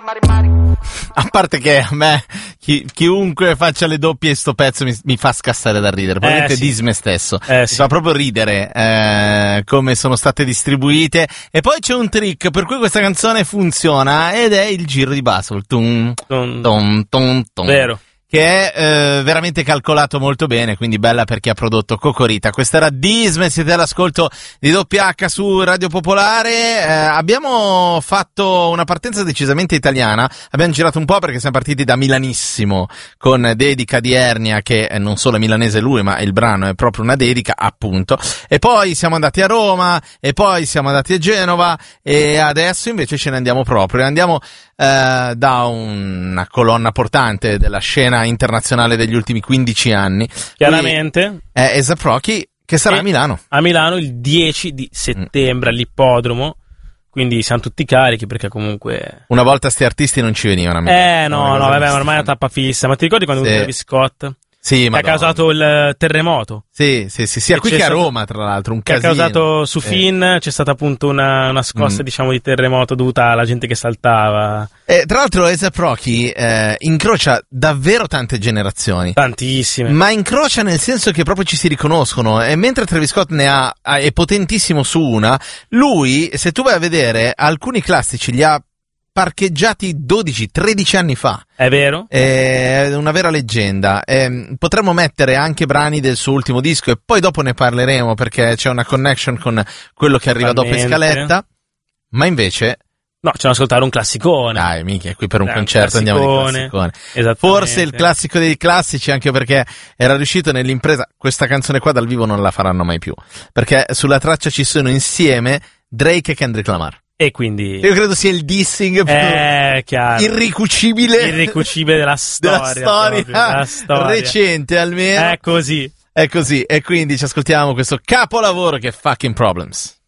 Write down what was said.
A parte che a me chiunque faccia le doppie sto pezzo mi fa scassare da ridere, probabilmente sì. Dis me stesso, Sì. mi fa proprio ridere come sono state distribuite. E poi c'è un trick per cui questa canzone funziona ed è il giro di basso, tum, tum, tum, tum. Vero. Che è veramente calcolato molto bene, quindi bella per chi ha prodotto Cocorita. Questa era Disme, siete all'ascolto di WH su Radio Popolare. Abbiamo fatto una partenza decisamente italiana, abbiamo girato un po' perché siamo partiti da Milanissimo con Dedica di Ernia, che non solo è milanese lui, ma il brano è proprio una dedica, appunto. E poi siamo andati a Roma, e poi siamo andati a Genova, e adesso invece ce ne andiamo proprio. Andiamo da una colonna portante della scena internazionale degli ultimi 15 anni. Chiaramente. È A$AP Rocky, che sarà a Milano. A Milano il 10 di settembre all'Ippodromo. Quindi siamo tutti carichi perché comunque... Una volta sti artisti non ci venivano a Milano. No, vabbè, ormai è una tappa fissa. Ma ti ricordi quando Travis Scott? Sì, che ha causato il terremoto. Sì, sia qui che a Roma, tra l'altro, un casino. Che ha causato su Finn, c'è stata appunto una scossa, diciamo, di terremoto dovuta alla gente che saltava. Tra l'altro A$AP Rocky incrocia davvero tante generazioni. Tantissime. Ma incrocia nel senso che proprio ci si riconoscono, e mentre Travis Scott è potentissimo su una, lui, se tu vai a vedere, alcuni classici li ha parcheggiati 12-13 anni fa. È vero? È una vera leggenda. Potremmo mettere anche brani del suo ultimo disco e poi dopo ne parleremo perché c'è una connection con quello che arriva dopo in scaletta. Ma invece... No, c'è da ascoltare un classicone. Dai, mica, qui per un concerto andiamo di classicone. Forse il classico dei classici, anche perché era riuscito nell'impresa. Questa canzone qua dal vivo non la faranno mai più, perché sulla traccia ci sono insieme Drake e Kendrick Lamar. E quindi... Io credo sia il dissing irricucibile della storia recente, almeno. È così. E quindi ci ascoltiamo questo capolavoro che è Fucking Problems.